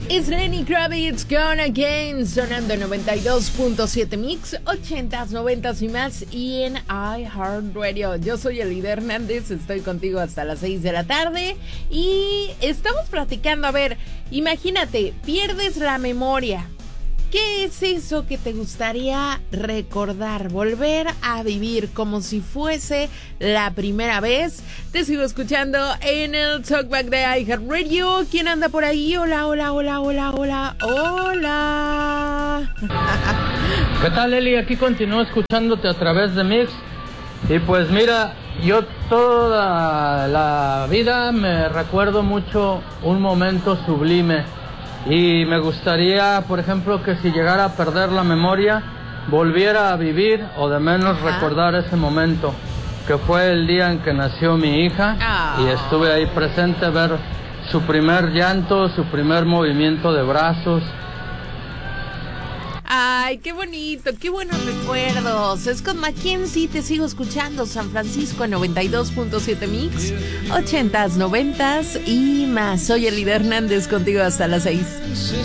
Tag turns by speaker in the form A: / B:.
A: Es Lenny Kravitz, Gone Again, sonando 92.7 Mix, 80s, 90s y más, y en iHeartRadio. Yo soy Elida Hernández, estoy contigo hasta las 6 de la tarde, y estamos platicando, a ver, imagínate, pierdes la memoria. ¿Qué es eso que te gustaría recordar? Volver a vivir como si fuese la primera vez. Te sigo escuchando en el Talkback de iHeartRadio. ¿Quién anda por ahí? Hola, hola, hola, hola, hola, hola.
B: ¿Qué tal, Eli? Aquí continúo escuchándote a través de Mix. Y pues mira, yo toda la vida me recuerdo mucho un momento sublime. Y me gustaría, por ejemplo, que si llegara a perder la memoria, volviera a vivir o de menos recordar ese momento, que fue el día en que nació mi hija y estuve ahí presente, ver su primer llanto, su primer movimiento de brazos.
A: Ay, qué bonito, qué buenos recuerdos. Es con Mackenzie, te sigo escuchando. San Francisco en 92.7 Mix, 80s, 90s y más. Soy Elida Hernández, contigo hasta las 6.